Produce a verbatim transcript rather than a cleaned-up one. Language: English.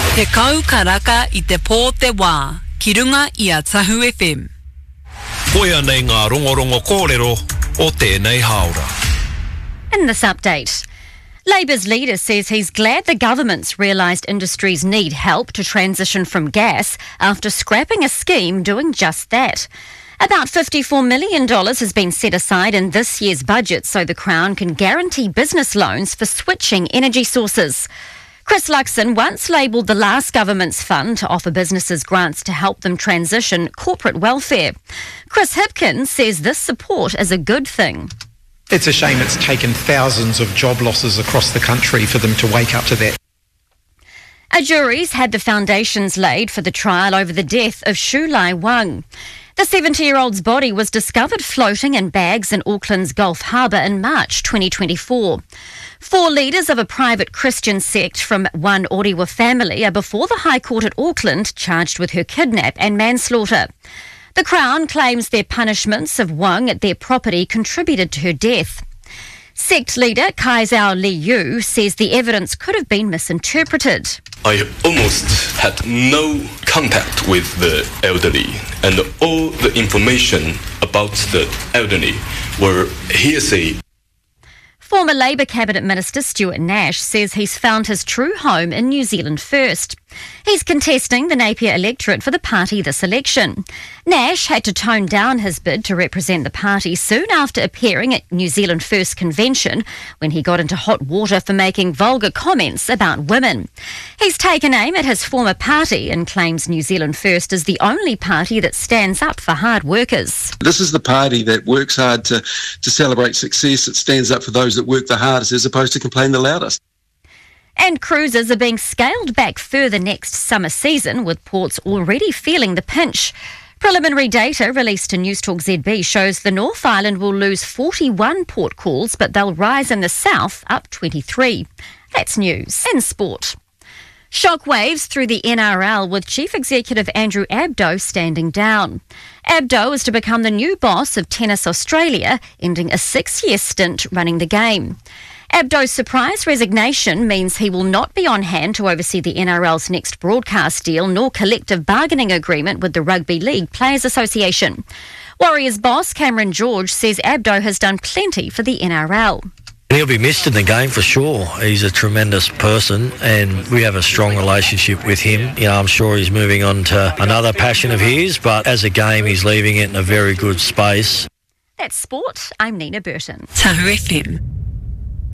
Te kau karaka I te pō te wā, ki runga I a Tahu F M. Koia nei ngā rongorongo kōrero o tēnei haora. In this update, Labour's leader says he's glad the government's realised industries need help to transition from gas after scrapping a scheme doing just that. About fifty-four million dollars has been set aside in this year's budget so the Crown can guarantee business loans for switching energy sources. Chris Luxon once labelled the last government's fund to offer businesses grants to help them transition corporate welfare. Chris Hipkins says this support is a good thing. It's a shame it's taken thousands of job losses across the country for them to wake up to that. A jury's had the foundations laid for the trial over the death of Shu Lai Wang. The seventy-year-old's body was discovered floating in bags in Auckland's Gulf Harbour in March twenty twenty-four. Four leaders of a private Christian sect from one Orewa family are before the High Court at Auckland charged with her kidnap and manslaughter. The Crown claims their punishments of Wang at their property contributed to her death. Sect leader Kai Zhao Li Yu says the evidence could have been misinterpreted. I almost had no contact with the elderly, and all the information about the elderly were hearsay. Former Labour Cabinet Minister Stuart Nash says he's found his true home in New Zealand First. He's contesting the Napier electorate for the party this election. Nash had to tone down his bid to represent the party soon after appearing at New Zealand First convention when he got into hot water for making vulgar comments about women. He's taken aim at his former party and claims New Zealand First is the only party that stands up for hard workers. This is the party that works hard to, to celebrate success. It stands up for those that work the hardest as opposed to complain the loudest. And cruises are being scaled back further next summer season, with ports already feeling the pinch. Preliminary data released to Newstalk Z B shows the North Island will lose forty-one port calls, but they'll rise in the south, up twenty-three. That's news. In sport. Shockwaves through the N R L with Chief Executive Andrew Abdo standing down. Abdo is to become the new boss of Tennis Australia, ending a six-year stint running the game. Abdo's surprise resignation means he will not be on hand to oversee the N R L's next broadcast deal nor collective bargaining agreement with the Rugby League Players Association. Warriors boss Cameron George says Abdo has done plenty for the N R L. He'll be missed in the game for sure. He's a tremendous person and we have a strong relationship with him. You know, I'm sure he's moving on to another passion of his, but as a game he's leaving it in a very good space. That's sport. I'm Nina Burton. Tahu F M.